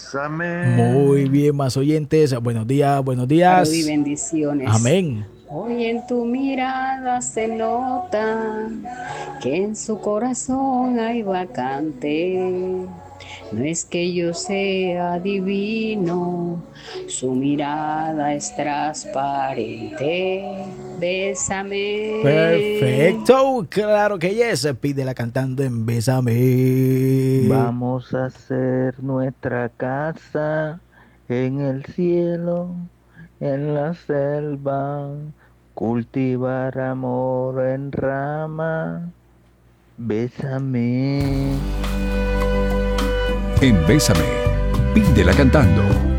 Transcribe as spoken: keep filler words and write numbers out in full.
Bésame. Muy bien, más oyentes. Buenos días, buenos días. Salud y bendiciones. Amén. Hoy en tu mirada se nota que en su corazón hay vacante. No es que yo sea divino, su mirada es transparente. Bésame. Perfecto, claro que yes. Pídela cantando en Bésame. Vamos a hacer nuestra casa en el cielo, en la selva, cultivar amor en rama. Bésame. En Bésame, pídela cantando.